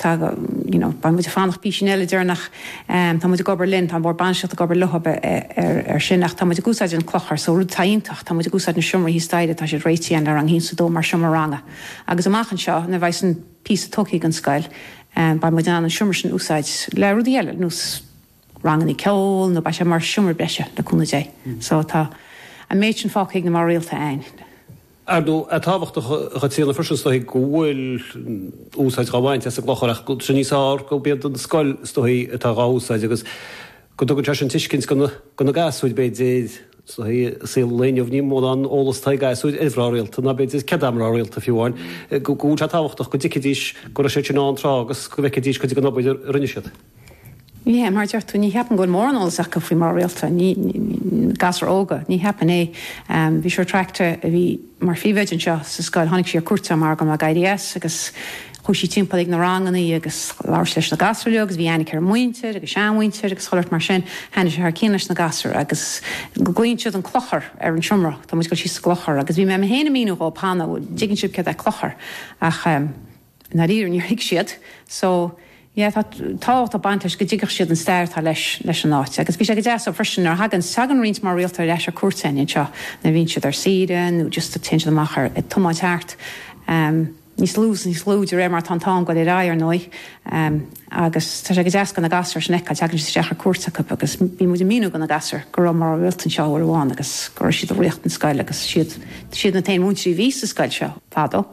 ba mu fannach bísinile dúnach tá mu gobar linn tá mór banseach a gobar luhabe sinnach tá mu gúsáid an clochar so rú taintach tá mu gúsáid na siúmar hí staide tá sé réiti an ar an hín sa dó mar siúmar ranga. Agus amachchan seo na bhaith an pí toki an scail ba mu an siúmar sin úsáid le rudíile nús rangan í ceol nó ba sé mar siúmar breise leúna dé. So tá a méid sin fáigh na mar réalta ein. Ardú a táhacht chatíanana frisintá gohfuil úsáid ráhaint a gglocharach go sinníá go bead an scoil stoí atá ráúsáid agus go go te an tiiscins gona gasúid beid sé léineh ní mód an ólas tá gasúid ihráilta na beid cedamráilta fiúháin go a táhachtach go dicadís go sé sin anrá agus go bheicedís go go nóid rinneisiad. Ní mar deartú ní heapan go mórnáach go fao mar réalta ní gasar óga, ní heapan bhí seir tracta a bhí mar fihaidir seo sa scoil tháinig sé cuata mar go GDS agus chuisí timppla ag na rangannaí agus láir leis na gasarú agus bhí anna ar muinte agus seanhainte agus choirt mar sin hena sé th cíneis na gasar agus gointead an clochar ar an siomra, Tá mu go sí clochar agus bhí me héna míú ó pána bh digann siúb ce a clochar ach na ríir ní hiic siad so tá a bantais go ddíigeh siad an stairtá leis an áit. Agus bhí sé go deas frisin ar hagan sagan rint mar réaltar leis a cuatain seo na bhín siad ar sian nó just a tin amachar i tomáteart. Níos lúidir ré mar tantá go i ráir nói agus tá sé go deas gan na gasar snecha tegann si seachar cuasa agus bí mu míú gan na gasar go mar bhiltan seo ar bháin agus go siad a réocht an scail agus siad na tain múntí ví a scail seo fádó.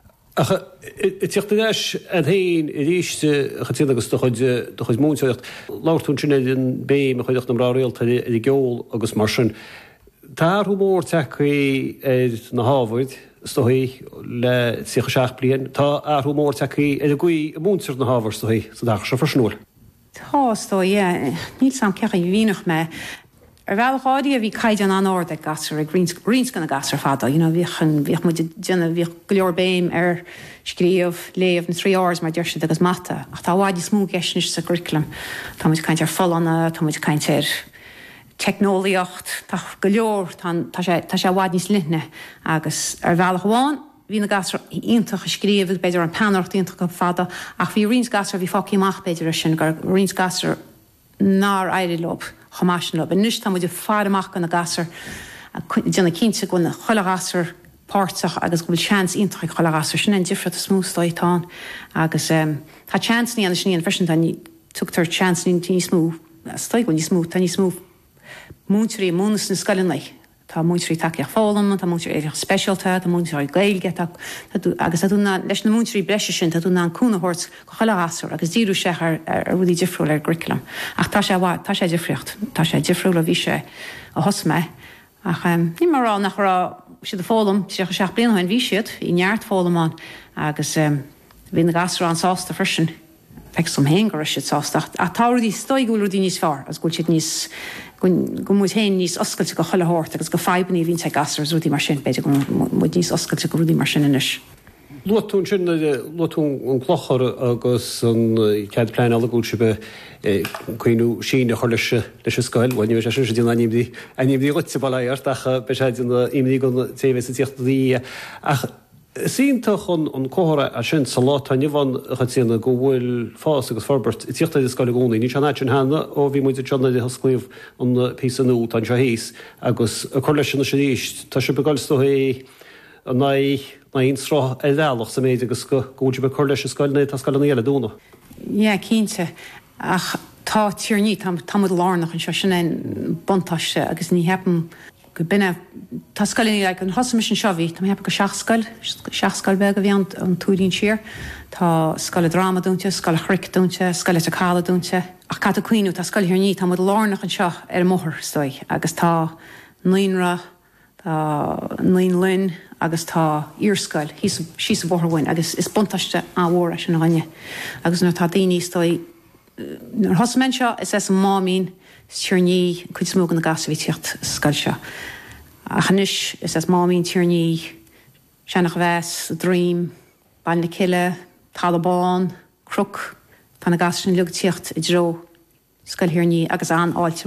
Tíochtta leis a thaon i ríiste chatíana agus do chuid múnseocht láirtún sinna den bé a chuideach na ráréalta i geol agus mar sin. Tá mór techaí na hábhaid stoí le sicha seach blion, Tá mór techaí a goí múnseir na hábhar stoí sa dach se farsnúil. Tá stoi níl sam cecha i bhíach me. Ar bhealcháidí a bhí caiid an anord ag gasar ag rins gan na gasar fada. Bhíoch mu déanana bhíoch go leor béim ar scríomh léomh na 3 áras mar deirse agus mata. Ach tá bháid smú geisnis sa curriculum. Tá muid caint ar follanna, tá muid caint ar technoliacht, tá go leor tá sé bháid níos lithne agus ar bhealachháin hí na gasar ionintach a scríomh beidir an panarcht ionintach go fada ach bhí rins gasar bhí fáciíach beidir sin gur rins gasar ná éirelob. Chamáisina le nus tá muidir fearramach gan na gasar déanna cinnte go na cholagasar páirteach agus go bhfuil seans ionintach cholagasar sin an difriad a smústáitá agus tá chans ní an sníon frisin tutar chans ní smú stoig go ní smú tá ní smú múntarí múnas na scalinna. Tá múntarí takeíach fálam, tá múntarí éireach speisialta, tá múntarí gailge agus leis na múntarí breise sin tá dúna an cúnahort go cholagasar agus díú sé ar bhí difriúil ar curriculum. Ach tá sé difriocht, tá sé difriúil a bhí sé a hosme ach ní marrá nach rá siad a fálam sé seach bliana hain bhí siad í neart fálamán agus bhí na gasar an sásta frisin feic som héingar a siad sásta a táirí stoigúil dí níos fearr as gúil siad níos go mu héin níos oscailte go cholathirt agus go febanní hín te gasar rúdí mar sin beidir go mu níos oscailte go rúdí mar sin inis. Lotún sin lotún an clochar agus an cead plein alagúil se be chuoinú sína chu leis scoil, bhainú sé sin dtíana aníomdí ruite bailart ach be sé imí go téh sa tíochttaí ach síntaach an córa a sin sa látá nimhhan chatíanana go bhfuil fás agus forbert tíochtta is scoil gúnaí, ní sena sin hena ó bhí muidir Johnna de scríomh an pí anú an se híos agus a chu leis na sé ríist tá se beáiltó na insrá eilech sa méid agus gúide be chuir leis scoilna tá scoil éile dúna. Ié cínte ach tá tíorní tamid lánach an se sinna bontáiste agus ní heapan go binne tá scoilí ag an hosamis an seohí, Tá hepa go seachscoil be a bhí an túlín siar, Tá scoile drama dúnte, scoile chric dúnte, scoile a cála dúnte, ach cad a cuiinú tá scoil hiorní tá mud lánach an seo ar an mthir stoi, agus tá nuinra, tá nuin linn, agus tá írscoil, sí sa bhthhain, agus is buntaiste áhra sin ghine. Agus nó tá daoine stoi nar hosamin seo is an mámín tíorní chuid smóg na gas bhí tíocht scoil seo. A chanis is mámín tíorní Seannach Bheas, Dream, Bain na Cile, Talabán, Crook, tá na gas sin leog tíocht I dro scoil hiorní agus an áilte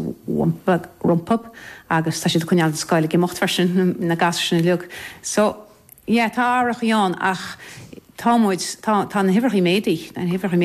rumpub agus tá si chuineal scoil go mocht farsin na gas sin leog. So, tá áireach Ián ach tá na hifrchaí médaí,